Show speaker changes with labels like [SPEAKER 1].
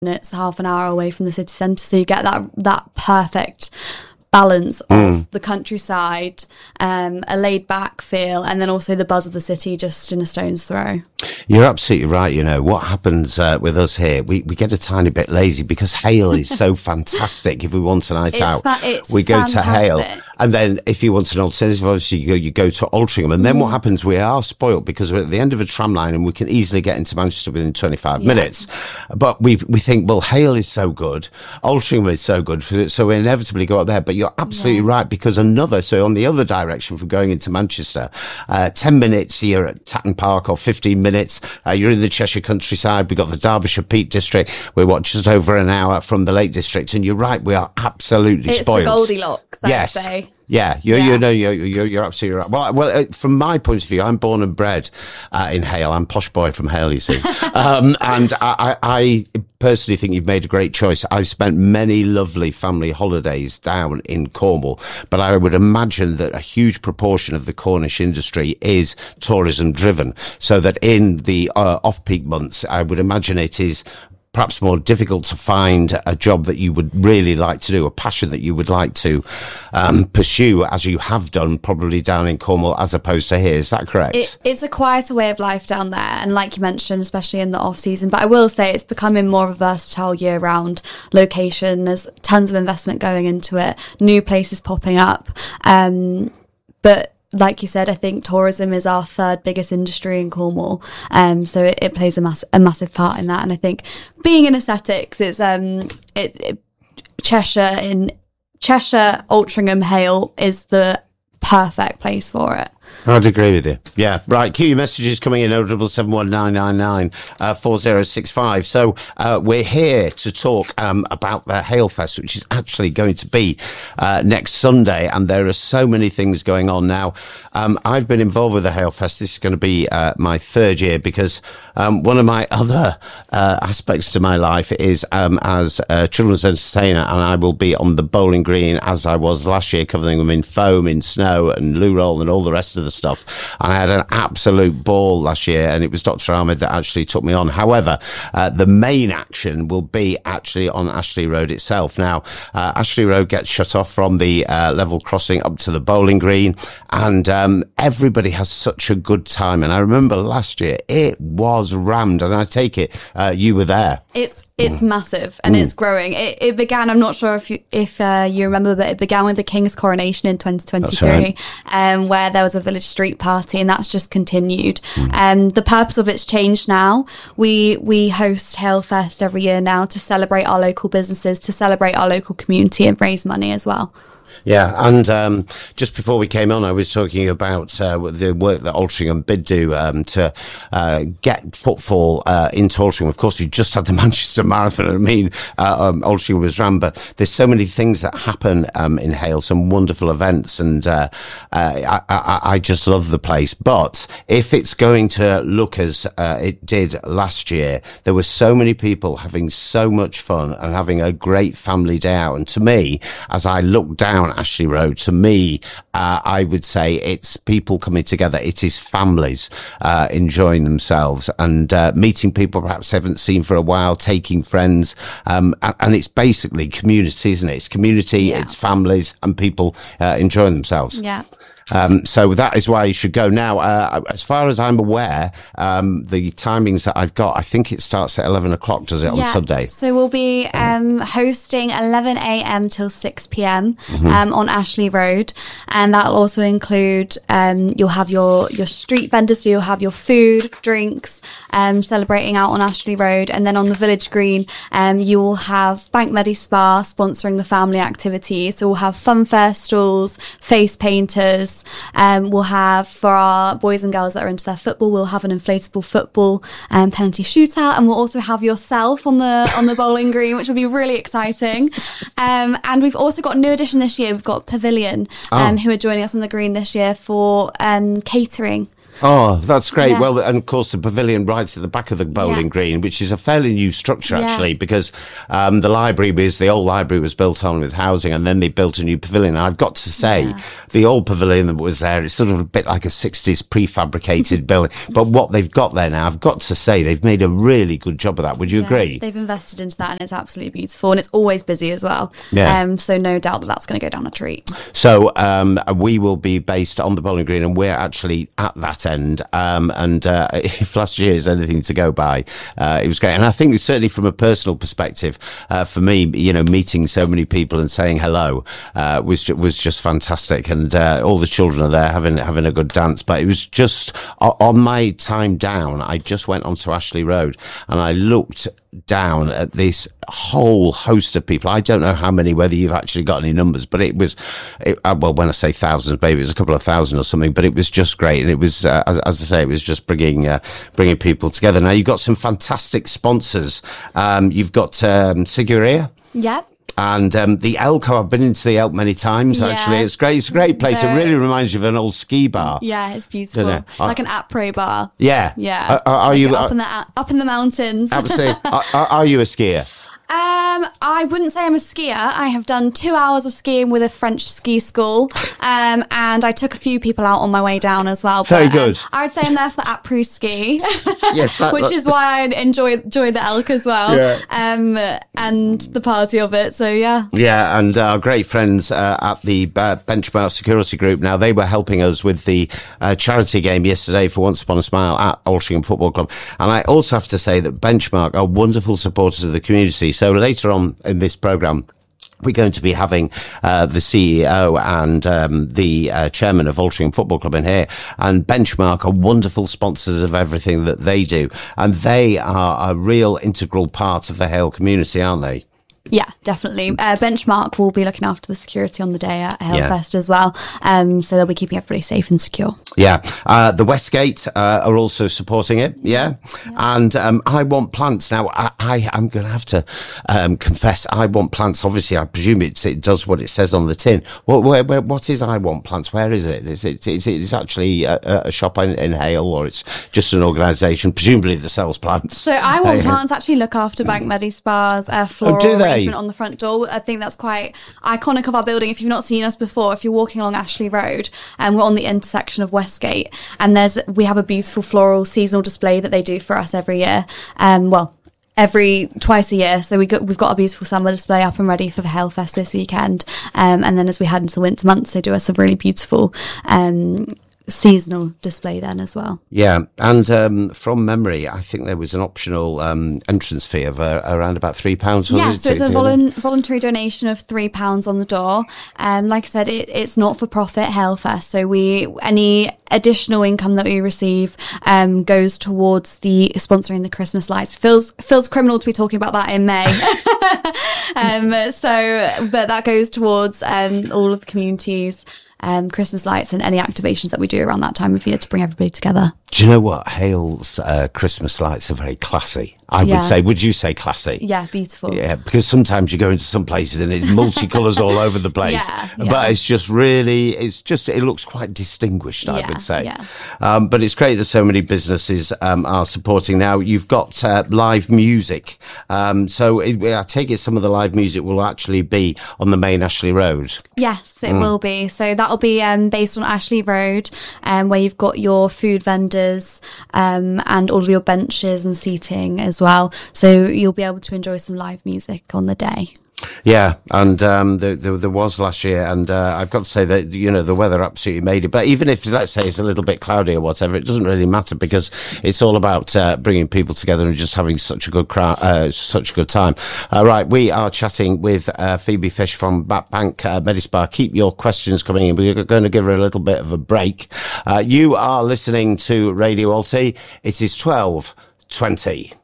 [SPEAKER 1] minutes, half an hour away from the city centre, so you get that perfect balance of the countryside, a laid back feel, and then also the buzz of the city just in a stone's throw.
[SPEAKER 2] You're absolutely right. You know, what happens with us here, we get a tiny bit lazy because Hale is so fantastic. If we want a night out, we go to Hale. And then if you want an alternative, obviously you go to Altrincham. And then what happens, we are spoilt because we're at the end of a tram line and we can easily get into Manchester within 25 minutes. But we think, well, Hale is so good, Altrincham is so good, so we inevitably go up there. But you're absolutely right, because so on the other direction from going into Manchester, 10 minutes you're at Tatton Park, or 15 minutes you're in the Cheshire countryside. We've got the Derbyshire Peak District. We're just over an hour from the Lake District. And you're right, we are absolutely spoiled.
[SPEAKER 1] It's the Goldilocks, I'd say.
[SPEAKER 2] Yeah, you're absolutely right. Well, from my point of view, I'm born and bred in Hale. I'm posh boy from Hale, you see. And I personally think you've made a great choice. I've spent many lovely family holidays down in Cornwall, but I would imagine that a huge proportion of the Cornish industry is tourism driven, so that in the off-peak months, I would imagine it is perhaps more difficult to find a job that you would really like to do, a passion that you would like to pursue, as you have done probably down in Cornwall as opposed to here. Is that correct?
[SPEAKER 1] It's a quieter way of life down there, and like you mentioned, especially in the off season. But I will say it's becoming more of a versatile year-round location. There's tons of investment going into it, new places popping up. But like you said, I think tourism is our third biggest industry in Cornwall, so it plays a massive part in that. And I think being in aesthetics, it's Cheshire, Altrincham, Hale is the perfect place for it.
[SPEAKER 2] I'd agree with you. Yeah, right. Keep your messages coming in, 0771999 4065. So we're here to talk about the Hale Fest, which is actually going to be next Sunday, and there are so many things going on now. I've been involved with the Hale Fest. This is going to be my third year, because one of my other aspects to my life is as a children's entertainer, and I will be on the bowling green as I was last year, covering them in foam, in snow and loo roll and all the rest of the stuff. And I had an absolute ball last year, and it was Dr. Ahmed that actually took me on. However, the main action will be actually on Ashley Road itself. Now, Ashley Road gets shut off from the level crossing up to the bowling green, and everybody has such a good time. And I remember last year it was rammed, and I take it you were there.
[SPEAKER 1] It's massive, and it's growing. It began, I'm not sure if you remember, but it began with the King's coronation in 2023, where there was a village street party, and that's just continued. The purpose of it's changed now. We host Hale Fest every year now to celebrate our local businesses, to celebrate our local community, and raise money as well.
[SPEAKER 2] Yeah, and just before we came on, I was talking about the work that Altrincham bid do to get footfall into Altrincham. Of course, you just had the Manchester Marathon. I mean, Altrincham was run, but there's so many things that happen in Hale, some wonderful events, and I just love the place. But if it's going to look as it did last year, there were so many people having so much fun and having a great family day out. And to me, as I look down Ashley Road, to me, I would say it's people coming together. It is families enjoying themselves and meeting people perhaps they haven't seen for a while, taking friends, and it's basically community, isn't it? It's community, it's families and people enjoying themselves.
[SPEAKER 1] Yeah.
[SPEAKER 2] So that is why you should go. Now, as far as I'm aware, the timings that I've got, I think it starts at 11 o'clock, does it, on Sunday?
[SPEAKER 1] So we'll be hosting 11 a.m. till 6 p.m. On Ashley Road. And that'll also include, you'll have your street vendors, so you'll have your food, drinks, celebrating out on Ashley Road. And then on the village green, you will have Bank Medi Spa sponsoring the family activities. So we'll have fun fair stalls, face painters. We'll have, for our boys and girls that are into their football, we'll have an inflatable football penalty shootout, and we'll also have yourself on the bowling green, which will be really exciting. And we've also got a new addition this year. We've got Pavilion, who are joining us on the green this year for catering.
[SPEAKER 2] Oh, that's great.
[SPEAKER 1] Yes.
[SPEAKER 2] Well, and of course, the pavilion right at the back of the bowling green, which is a fairly new structure, actually, because the old library was built on with housing, and then they built a new pavilion. And I've got to say, the old pavilion that was there, it's sort of a bit like a 60s prefabricated building. But what they've got there now, I've got to say, they've made a really good job of that. Would you agree?
[SPEAKER 1] They've invested into that, and it's absolutely beautiful, and it's always busy as well.
[SPEAKER 2] Yeah.
[SPEAKER 1] So no doubt that that's going to go down a treat.
[SPEAKER 2] So we will be based on the bowling green, and we're actually at that end. And if last year is anything to go by, it was great. And I think certainly from a personal perspective, for me, meeting so many people and saying hello was just fantastic. And all the children are there having a good dance. But it was just on my time down, I just went onto Ashley Road and I looked down at this whole host of people. I don't know how many, whether you've actually got any numbers, but well, when I say thousands, maybe it was a couple of thousand or something, but it was just great. And it was, as I say, it was just bringing people together. Now, you've got some fantastic sponsors. You've got Sigouria.
[SPEAKER 1] Yeah.
[SPEAKER 2] And the Elko, I've been into the Elk many times, actually. It's great. It's a great place. It really reminds you of an old ski bar.
[SPEAKER 1] Yeah, it's beautiful. Like an après bar.
[SPEAKER 2] Yeah.
[SPEAKER 1] Yeah.
[SPEAKER 2] Are you
[SPEAKER 1] up in the mountains?
[SPEAKER 2] Absolutely. Are you a skier?
[SPEAKER 1] I wouldn't say I'm a skier. I have done 2 hours of skiing with a French ski school, and I took a few people out on my way down as well.
[SPEAKER 2] Very good.
[SPEAKER 1] I would say I'm there for the après ski,
[SPEAKER 2] yes,
[SPEAKER 1] which is why I enjoy the elk as well, and the party of it. So yeah. Yeah,
[SPEAKER 2] and our great friends at the Benchmark Security Group. Now, they were helping us with the charity game yesterday for Once Upon a Smile at Altrincham Football Club, and I also have to say that Benchmark are wonderful supporters of the community. So later on in this programme, we're going to be having the CEO and the chairman of Altrincham Football Club in here. And Benchmark are wonderful sponsors of everything that they do. And they are a real integral part of the Hale community, aren't they?
[SPEAKER 1] Yeah, definitely. Benchmark will be looking after the security on the day at Halefest as well. So they'll be keeping everybody safe and secure.
[SPEAKER 2] Yeah. The Westgate are also supporting it. Yeah. And I Want Plants. Now, I'm going to have to confess, I Want Plants. Obviously, I presume it does what it says on the tin. What is I Want Plants? Where is it? It's actually a shop in Hale, or it's just an organisation, presumably that sells plants?
[SPEAKER 1] So I Want Plants actually look after Bank Medispa's floral arrangement on the front door. I think that's quite iconic of our building. If you've not seen us before, if you're walking along Ashley Road, and we're on the intersection of Westgate, and we have a beautiful floral seasonal display that they do for us every year. Twice a year. So we've got a beautiful summer display up and ready for the Halefest this weekend. And then as we head into the winter months, they do us a really beautiful seasonal display then as well.
[SPEAKER 2] Yeah, and from memory, I think there was an optional entrance fee of around about £3.
[SPEAKER 1] Yeah, so it's a voluntary donation of £3 on the door. Like I said, it's not for profit Halefest, so any additional income that we receive goes towards the sponsoring the Christmas lights. Feels criminal to be talking about that in May. But that goes towards all of the communities. Christmas lights and any activations that we do around that time of year to bring everybody together.
[SPEAKER 2] Do you know what? Hale's Christmas lights are very classy. I would say. Would you say classy?
[SPEAKER 1] Yeah, beautiful.
[SPEAKER 2] Yeah, because sometimes you go into some places and it's multicolours all over the place. But it's just really, it looks quite distinguished, I would say. Yeah. But it's great that so many businesses are supporting. Now, you've got live music. So I take it some of the live music will actually be on the main Ashley Road.
[SPEAKER 1] Yes, it will be. So that'll be based on Ashley Road, where you've got your food vendors and all of your benches and seating as well. So you'll be able to enjoy some live music on the day.
[SPEAKER 2] Yeah, and there was last year, and I've got to say that the weather absolutely made it. But even if, let's say, it's a little bit cloudy or whatever, it doesn't really matter because it's all about bringing people together and just having such a good such a good time. Right, we are chatting with Phoebe Fish from Bank Medispa. Keep your questions coming in. We're going to give her a little bit of a break. You are listening to Radio Alti. It is 12:20.